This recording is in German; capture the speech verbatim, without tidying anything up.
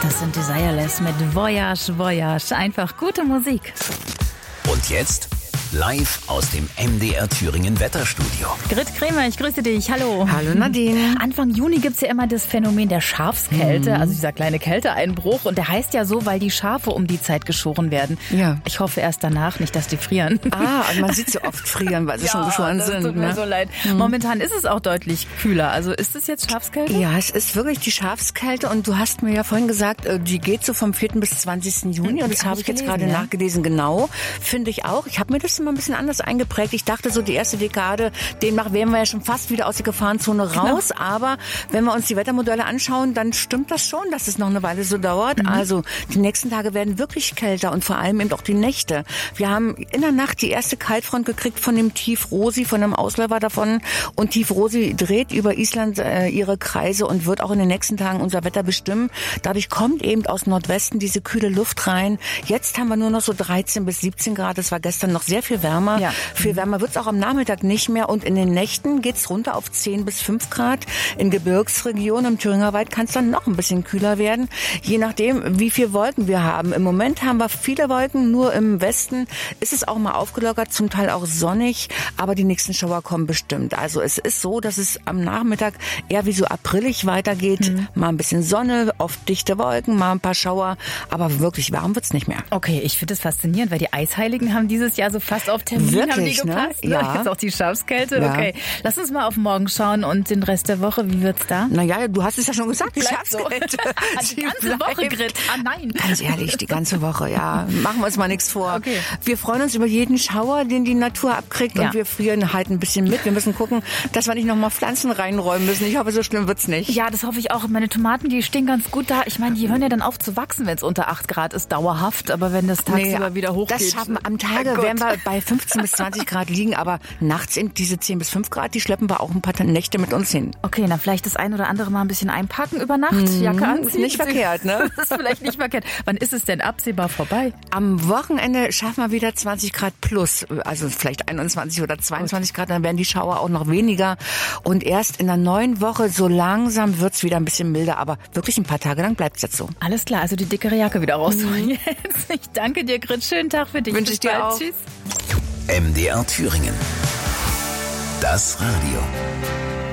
Das sind Desireless mit Voyage, Voyage. Einfach gute Musik. Und jetzt live aus dem M D R Thüringen Wetterstudio. Grit Kremer, ich grüße dich. Hallo. Hallo Nadine. Anfang Juni gibt's ja immer das Phänomen der Schafskälte, mhm. also dieser kleine Kälteeinbruch. Und der heißt ja so, weil die Schafe um die Zeit geschoren werden. Ja. Ich hoffe erst danach nicht, dass die frieren. Ah, und man sieht sie oft frieren, weil sie ja, schon geschoren das sind. Tut mir ne? so leid. Mhm. Momentan ist es auch deutlich kühler. Also ist es jetzt Schafskälte? Ja, es ist wirklich die Schafskälte. Und du hast mir ja vorhin gesagt, die geht so vom vierten bis zwanzigsten Juni. Und das habe ich jetzt gerade ja? nachgelesen. Genau, finde ich auch. Ich habe mir das immer ein bisschen anders eingeprägt. Ich dachte so, die erste Dekade, demnach wären wir ja schon fast wieder aus der Gefahrenzone raus. Genau. Aber wenn wir uns die Wettermodelle anschauen, dann stimmt das schon, dass es noch eine Weile so dauert. Mhm. Also die nächsten Tage werden wirklich kälter und vor allem eben auch die Nächte. Wir haben in der Nacht die erste Kaltfront gekriegt von dem Tief Rosi, von einem Ausläufer davon. Und Tief Rosi dreht über Island äh, ihre Kreise und wird auch in den nächsten Tagen unser Wetter bestimmen. Dadurch kommt eben aus Nordwesten diese kühle Luft rein. Jetzt haben wir nur noch so dreizehn bis siebzehn Grad. Es war gestern noch sehr viel wärmer. Ja. Viel wärmer wird es auch am Nachmittag nicht mehr. Und in den Nächten geht es runter auf zehn bis fünf Grad. In Gebirgsregionen im Thüringer Wald kann es dann noch ein bisschen kühler werden. Je nachdem, wie viele Wolken wir haben. Im Moment haben wir viele Wolken. Nur im Westen ist es auch mal aufgelockert, zum Teil auch sonnig. Aber die nächsten Schauer kommen bestimmt. Also es ist so, dass es am Nachmittag eher wie so aprilig weitergeht. Mhm. Mal ein bisschen Sonne, oft dichte Wolken, mal ein paar Schauer. Aber wirklich warm wird es nicht mehr. Okay, ich finde das faszinierend, weil die Eisheiligen haben dieses Jahr so fast auf Termin Wirklich, haben die gepasst. Ne? Ja. Jetzt auch die Schafskälte. Ja. Okay, lass uns mal auf morgen schauen und den Rest der Woche. Wie wird's da? Naja, du hast es ja schon gesagt, die Bleibt Schafskälte. So. Die ganze Woche, Grit. Ah nein. Ganz ehrlich, die ganze Woche, ja. Machen wir uns mal nichts vor. Okay. Wir freuen uns über jeden Schauer, den die Natur abkriegt. Ja. Und wir frieren halt ein bisschen mit. Wir müssen gucken, dass wir nicht nochmal Pflanzen reinräumen müssen. Ich hoffe, so schlimm wird's nicht. Ja, das hoffe ich auch. Meine Tomaten, die stehen ganz gut da. Ich meine, die hören ja dann auf zu wachsen, wenn es unter acht Grad ist, dauerhaft. Aber wenn das tagsüber nee, wieder hochgeht. Das schaffen wir. Am Tage werden wir bei fünfzehn bis zwanzig Grad liegen. Aber nachts in diese zehn bis fünf Grad, die schleppen wir auch ein paar Nächte mit uns hin. Okay, dann vielleicht das ein oder andere mal ein bisschen einpacken über Nacht. Mhm, Jacke anziehen. Ist nicht verkehrt, ne? Das ist vielleicht nicht verkehrt. Wann ist es denn absehbar vorbei? Am Wochenende schaffen wir wieder zwanzig Grad plus. Also vielleicht einundzwanzig oder zweiundzwanzig Grad. Dann werden die Schauer auch noch weniger. Und erst in der neuen Woche, so langsam wird's wieder ein bisschen milder. Aber wirklich ein paar Tage lang bleibt's jetzt so. Alles klar, also die dickere Jacke wieder rausholen. Mhm. Ich danke dir, Grit. Schönen Tag für dich. Wünsche ich dir auch. Tschüss. M D R Thüringen. Das Radio.